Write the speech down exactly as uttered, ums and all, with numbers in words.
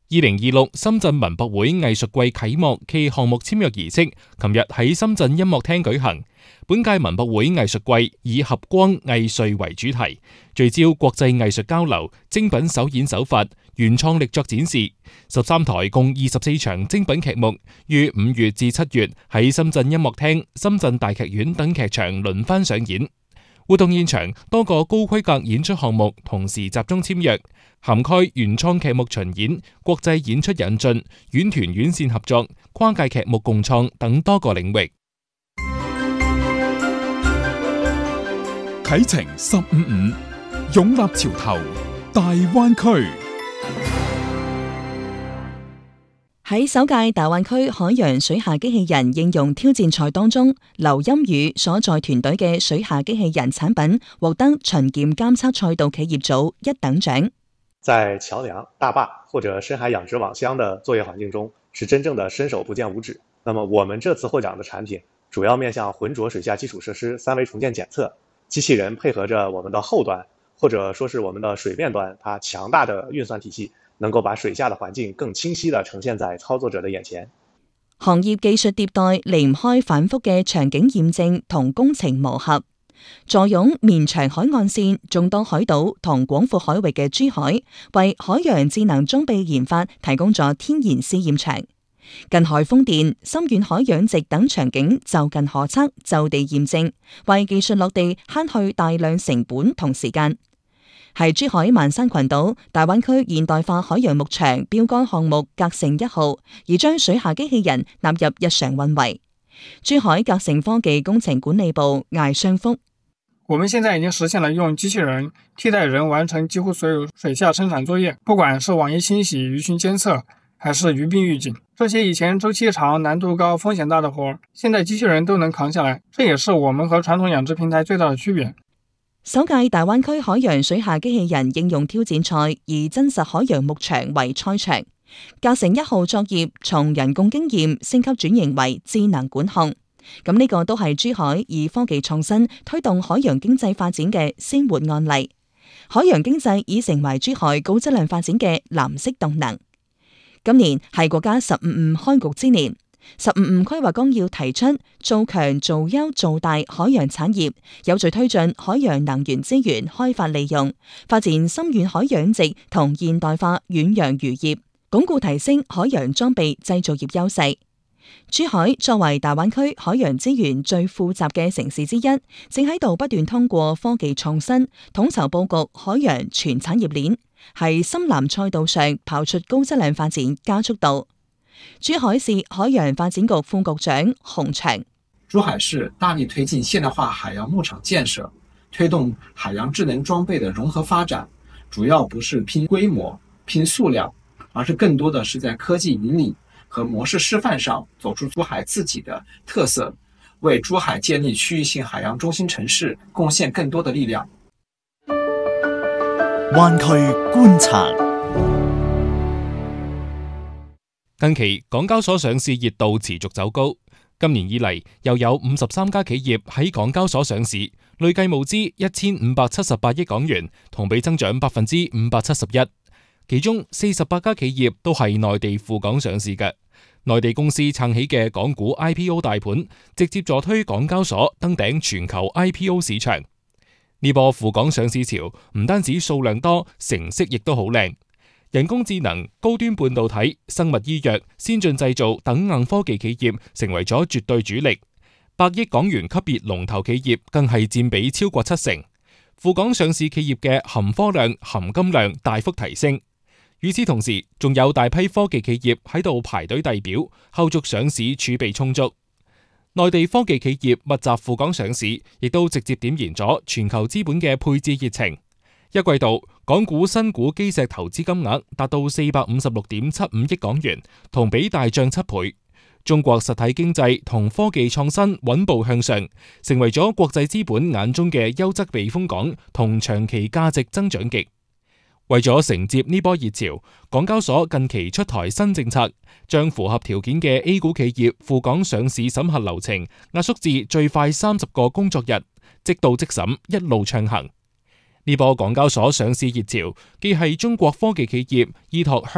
二零二六深圳文博會藝術季啟幕暨項目簽約儀式，琴日喺深圳音樂廳舉行。本屆文博會藝術季以合光藝術為主題，聚焦國際藝術交流、精品首演手法、原創力作展示。十三台共二十四場精品劇目，於五月至七月喺深圳音樂廳、深圳大劇院等劇場輪番上演。活動現場多個高規格演出項目同時集中簽約，涵蓋原創劇目巡演、國際演出引進、院團院線合作、跨界劇目共創等多個領域。 啟程十五五，勇立潮頭，大灣區。 喺首屆大灣區海洋水下機器人應用挑戰賽當中，劉欽宇所在團隊嘅水下機器人產品獲得巡檢監測賽道企業組一等獎。 在橋樑、大壩或者深海養殖網箱的作業環境中，是真正的伸手不見五指。那麼我們這次獲獎的產品主要面向渾濁水下基礎設施三維重建檢測，機器人配合着我們的後端，或者說是我們的水面端，它強大的運算體系，能夠把水下的環境更清晰地呈現在操作者的眼前。 行業技術迭代離唔開反覆嘅場景驗證同工程磨合。坐擁綿長海岸線、眾多海島同廣闊海域嘅珠海，為海洋智能裝備研發提供咗天然試驗場。近海風電、深遠海養殖等場景就近可測、就地驗證，為技術落地慳去大量成本同時間。係珠海萬山群島大灣區現代化海洋牧場標杆項目格成一號，而將水下機器人納入日常運維。珠海格成科技工程管理部艾雙福： 我們現在已經實現了用機器人替代人完成幾乎所有水下生產作業，不管是網頁清洗、魚群監測，還是魚病預警，這些以前周期長、難度高、風險大的活，現在機器人都能扛下來，這也是我們和傳統養殖平台最大的區別。 首屆大灣區海洋水下機器人應用挑戰賽以真實海洋牧場為賽場，格成一號作業從人工經驗升級轉型為智能管控。咁呢個都係珠海以科技創新推動海洋經濟發展嘅鮮活案例。海洋經濟已成為珠海高質量發展嘅藍色動能。今年係國家十五五開局之年。十五五規劃綱要提出做強做優做大海洋產業，有序推進海洋能源資源開發利用，發展深遠海養殖同現代化遠洋漁業，鞏固提升海洋裝備製造業優勢。珠海作為大灣區海洋資源最富集嘅城市之一，正喺度不斷通過科技創新統籌佈局海洋全產業鏈，喺深藍賽道上跑出高質量發展加速度。珠海市海洋發展局副局長洪祥： 珠海市大力推進現代化海洋牧場建設，推動海洋智能裝備的融合發展，主要不是拼規模、拼數量，而是更多的是在科技引領和模式示範上走出珠海自己的特色，為珠海建立區域性海洋中心城市貢獻更多的力量。 灣區觀察。 近期港交所上市熱度持續走高，今年以嚟又有五十三家企業喺港交所上市，累計募資一千五百七十八億港元，同比增長百分之五百七十一。其中四十八家企業都係內地赴港上市嘅，內地公司撐起嘅港股 I P O 大盤，直接助推港交所登頂全球 I P O 市場。呢波赴港上市潮唔單止數量多，成績亦都好靚。人工智能、高端半導體、生物醫藥、先進製造等硬科技企業成為咗絕對主力，百億港元級別龍頭企業更係佔比超過七成。赴港上市企業嘅含科量、含金量大幅提升。與此同時，仲有大批科技企業喺度排隊遞表，後續上市儲備充足。內地科技企業密集赴港上市，亦都直接點燃咗全球資本嘅配置熱情。一季度，港股新股基石投資金額達到四百五十六點七五億港元，同比大漲七倍。中國實體經濟同科技創新穩步向上，成為咗國際資本眼中嘅優質避風港同長期價值增長極。為咗承接呢波熱潮，港交所近期出台新政策，將符合條件嘅 A 股企業赴港上市審核流程壓縮至最快三十個工作日，即到即審，一路暢行。呢波港交所上市熱潮，既係中國科技企業依託